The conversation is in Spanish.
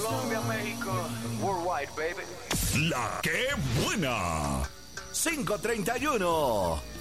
Colombia, México, worldwide, baby. La que buena. 5:31.